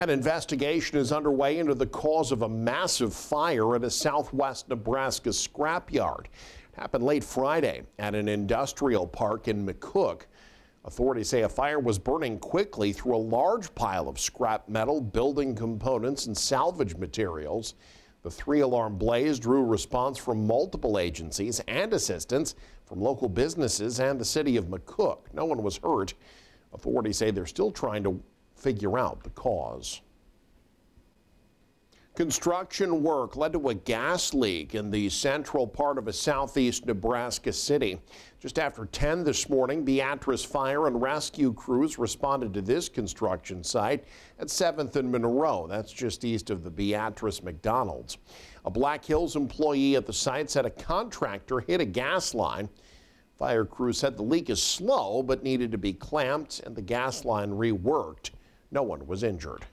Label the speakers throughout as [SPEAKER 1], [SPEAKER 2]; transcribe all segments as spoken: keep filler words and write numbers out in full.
[SPEAKER 1] An investigation is underway into the cause of a massive fire at a southwest Nebraska scrapyard. It happened late Friday at an industrial park in McCook. Authorities say a fire was burning quickly through a large pile of scrap metal, building components, and salvage materials. The three-alarm blaze drew response from multiple agencies and assistance from local businesses and the city of McCook. No one was hurt. Authorities say they're still trying to figure out the cause. Construction work led to a gas leak in the central part of a southeast Nebraska city. Just after ten this morning, Beatrice fire and rescue crews responded to this construction site at seventh and Monroe. That's just east of the Beatrice McDonald's. A Black Hills employee at the site said a contractor hit a gas line. Fire crews said the leak is slow but needed to be clamped and the gas line reworked. No one was injured.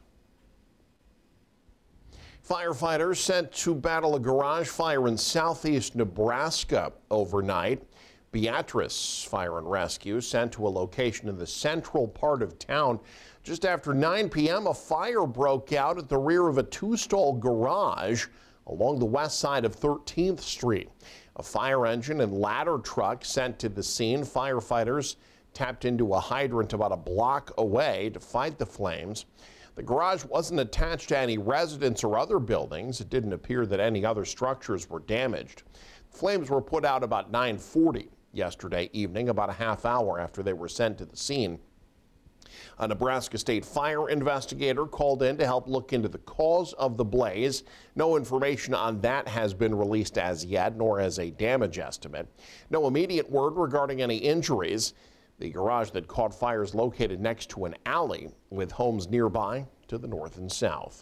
[SPEAKER 1] Firefighters sent to battle a garage fire in southeast Nebraska overnight. Beatrice Fire and Rescue sent to a location in the central part of town. Just after nine p m, a fire broke out at the rear of a two-stall garage along the west side of thirteenth street. A fire engine and ladder truck sent to the scene. Firefighters tapped into a hydrant about a block away to fight the flames. The garage wasn't attached to any residence or other buildings. It didn't appear that any other structures were damaged. Flames were put out about nine forty yesterday evening, about a half hour after they were sent to the scene. A Nebraska State fire investigator called in to help look into the cause of the blaze. No information on that has been released as yet, nor has a damage estimate. No immediate word regarding any injuries. The garage that caught fire is located next to an alley with homes nearby to the north and south.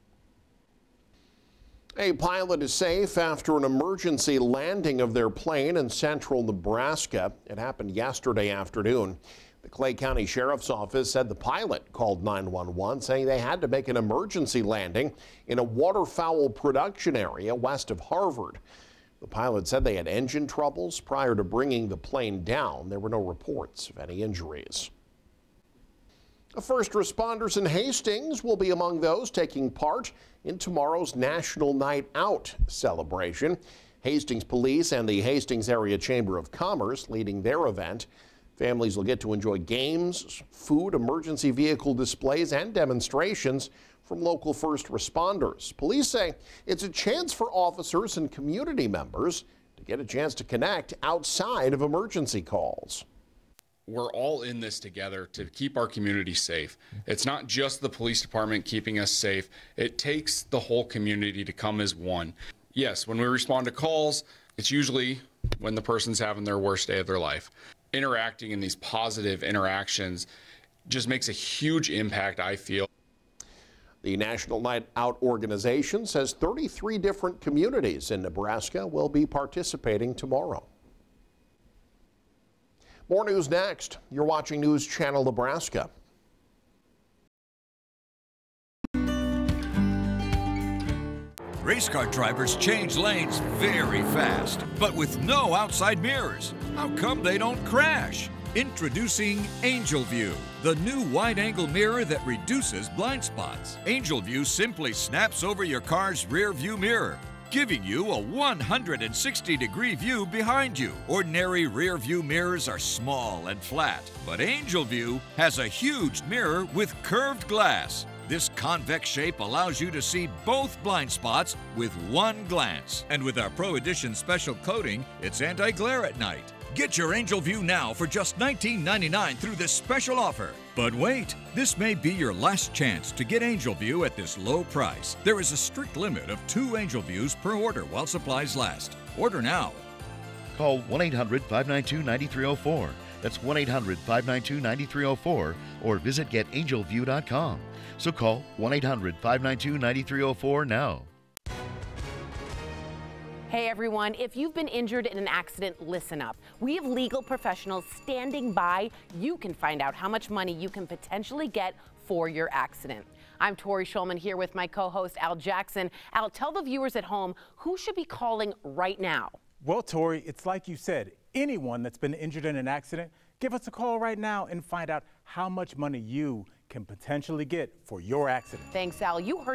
[SPEAKER 1] A pilot is safe after an emergency landing of their plane in central Nebraska. It happened yesterday afternoon. The Clay County Sheriff's Office said the pilot called nine one one saying they had to make an emergency landing in a waterfowl production area west of Harvard. The pilot said they had engine troubles prior to bringing the plane down. There were no reports of any injuries. First responders in Hastings will be among those taking part in tomorrow's National Night Out celebration. Hastings Police and the Hastings Area Chamber of Commerce leading their event. Families will get to enjoy games, food, emergency vehicle displays, and demonstrations from local first responders. Police say it's a chance for officers and community members to get a chance to connect outside of emergency calls.
[SPEAKER 2] We're all in this together to keep our community safe. It's not just the police department keeping us safe. It takes the whole community to come as one. Yes, when we respond to calls, it's usually when the person's having their worst day of their life. Interacting in these positive interactions just makes a huge impact, I feel.
[SPEAKER 1] The National Night Out organization says thirty-three different communities in Nebraska will be participating tomorrow. More news next. You're watching News Channel Nebraska.
[SPEAKER 3] Race car drivers change lanes very fast, but with no outside mirrors. How come they don't crash? Introducing Angel View, the new wide-angle mirror that reduces blind spots. Angel View simply snaps over your car's rear view mirror, giving you a one hundred sixty degree view behind you. Ordinary rear view mirrors are small and flat, but Angel View has a huge mirror with curved glass. This convex shape allows you to see both blind spots with one glance. And with our Pro Edition special coating, it's anti-glare at night. Get your Angel View now for just nineteen ninety-nine through this special offer. But wait, this may be your last chance to get Angel View at this low price. There is a strict limit of two Angel Views per order while supplies last. Order now.
[SPEAKER 4] Call one eight hundred, five nine two, nine three zero four. That's one eight hundred, five nine two, nine three zero four or visit get angel view dot com. So call one eight hundred, five nine two, nine three zero four now.
[SPEAKER 5] Hey everyone, if you've been injured in an accident, listen up. We have legal professionals standing by. You can find out how much money you can potentially get for your accident. I'm Tori Schulman here with my co-host Al Jackson. Al, tell the viewers at home who should be calling right now.
[SPEAKER 6] Well, Tori, it's like you said, anyone that's been injured in an accident, give us a call right now and find out how much money you can potentially get for your accident.
[SPEAKER 5] Thanks, Al. You heard